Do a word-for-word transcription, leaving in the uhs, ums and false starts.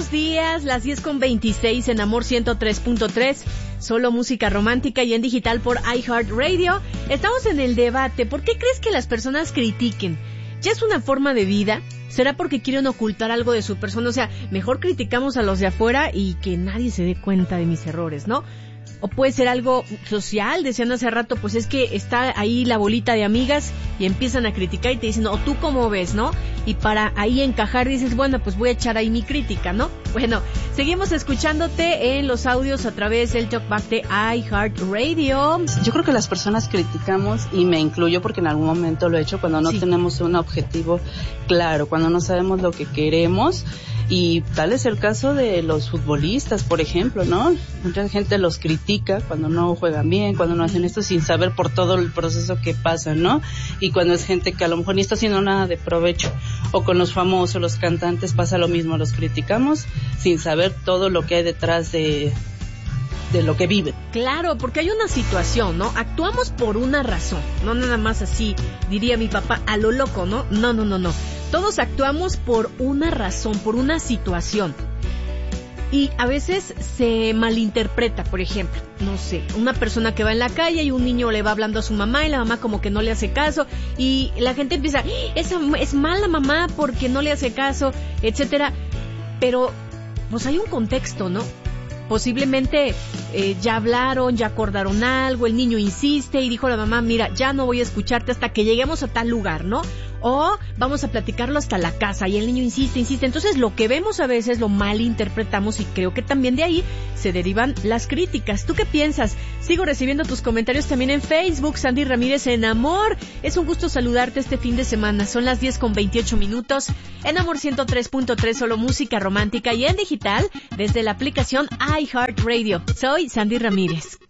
buenos días, las diez con veintiséis en Amor ciento tres punto tres, solo música romántica y en digital por iHeartRadio. Estamos en el debate, ¿por qué crees que las personas critiquen? ¿Ya es una forma de vida? ¿Será porque quieren ocultar algo de su persona? O sea, mejor criticamos a los de afuera y que nadie se dé cuenta de mis errores, ¿no? O puede ser algo social, decían hace rato, pues es que está ahí la bolita de amigas y empiezan a criticar y te dicen, o tú cómo ves, ¿no? Y para ahí encajar dices, bueno, pues voy a echar ahí mi crítica, ¿no? Bueno, seguimos escuchándote en los audios a través del Talkback de iHeartRadio. Yo creo que las personas criticamos, y me incluyo porque en algún momento lo he hecho, cuando no sí. tenemos un objetivo claro, cuando no sabemos lo que queremos. Y tal es el caso de los futbolistas, por ejemplo, ¿no? Mucha gente los critica cuando no juegan bien, cuando no hacen esto sin saber por todo el proceso que pasa, ¿no? Y cuando es gente que a lo mejor ni está haciendo nada de provecho. O con los famosos, los cantantes, pasa lo mismo, los criticamos sin saber todo lo que hay detrás de... de lo que viven. Claro, porque hay una situación, ¿no? Actuamos por una razón, no nada más así, diría mi papá, a lo loco, ¿no? No, no, no, no. Todos actuamos por una razón, por una situación. Y a veces se malinterpreta, por ejemplo, no sé, una persona que va en la calle y un niño le va hablando a su mamá y la mamá como que no le hace caso y la gente empieza, esa es mala mamá porque no le hace caso, etcétera. Pero pues hay un contexto, ¿no? Posiblemente eh, ya hablaron, ya acordaron algo, el niño insiste y dijo a la mamá, mira, ya no voy a escucharte hasta que lleguemos a tal lugar, ¿no? O vamos a platicarlo hasta la casa y el niño insiste, insiste. Entonces lo que vemos a veces lo malinterpretamos y creo que también de ahí se derivan las críticas. ¿Tú qué piensas? Sigo recibiendo tus comentarios también en Facebook. Sandy Ramírez en Amor. Es un gusto saludarte este fin de semana. Son las diez con veintiocho minutos en Amor ciento tres punto tres, solo música romántica y en digital desde la aplicación iHeartRadio. Soy Sandy Ramírez.